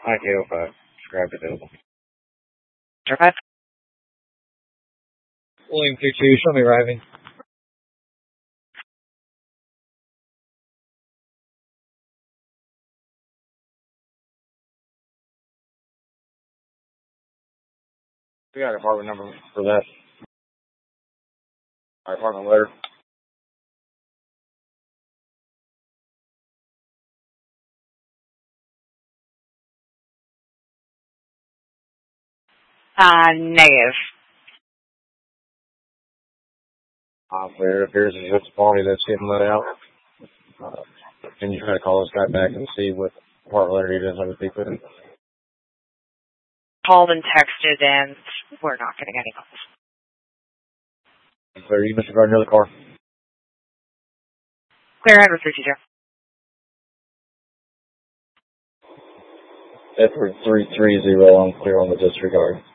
IK05. Describe available. Drive. William 22, show me arriving. We got an apartment number for that. Our apartment letter. Negative. There it appears as if it's a party that's getting let out. Can you try to call this guy back and see what apartment letter he does have to be put in? Called and texted, and we're not getting any calls. Clear, you Mr. Gardner, the car. Clear ahead with 320. Edward 330, I'm clear on the disregard.